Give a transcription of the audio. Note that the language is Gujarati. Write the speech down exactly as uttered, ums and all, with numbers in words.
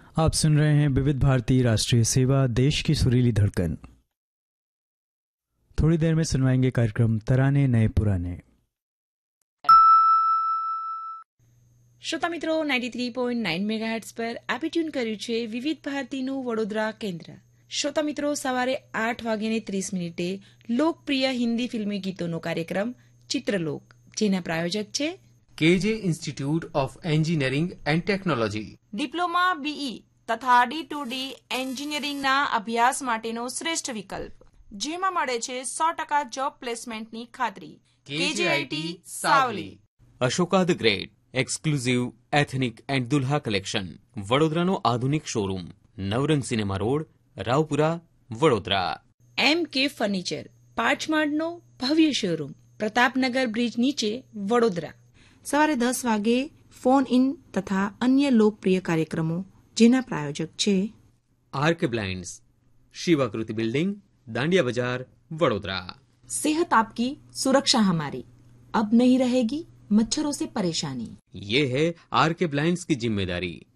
आप सुन रहे हैं विविध भारती राष्ट्रीय सेवा, देश की सुरीली धड़कन। थोड़ी देर में सुनवाएंगे कार्यक्रम तराने नए पुराने। શ્રોતા મિત્રો, ninety three point nine megahertz પર આપે ટ્યુન કર્યું છે વિવિધ ભારતીનું વડોદરા કેન્દ્ર. શ્રોતા મિત્રો, સવારે આઠ વાગ્યાને ત્રીસ મિનિટે લોકપ્રિય હિન્દી ફિલ્મી ગીતોનો કાર્યક્રમ ચિત્રલોક, જેના પ્રાયોજક છે કેજે institute of engineering and technology. Diploma, BE તથા ડી ટુ ડી એન્જિનિયરિંગના અભ્યાસ માટેનો શ્રેષ્ઠ વિકલ્પ, જેમાં મળે છે સો ટકા જોબ પ્લેસમેન્ટની ખાતરી. કેજેઆઈટી Savli. Ashoka the great exclusive ethnic and Dulha collection, વડોદરાનો આધુનિક શોરૂમ, નવરંગ સિનેમા રોડ, રાવપુરા, વડોદરા. એમ કે ફર્નિચર, પાંચમાળનો ભવ્ય શોરૂમ, પ્રતાપનગર બ્રિજ નીચે, વડોદરા. સવારે દસ વાગે ફોન ઇન તથા અન્ય લોકપ્રિય કાર્યક્રમો, જેના પ્રાયોજક છે આરકે બ્લાઇન્ડ્સ, શિવાકૃતિ બિલ્ડિંગ, દાંડિયા બજાર, વડોદરા. सेहत आपकी सुरक्षा हमारी, अब नहीं रहेगी मच्छरों से परेशानी. ये है आर के ब्लाइंड्स की जिम्मेदारी.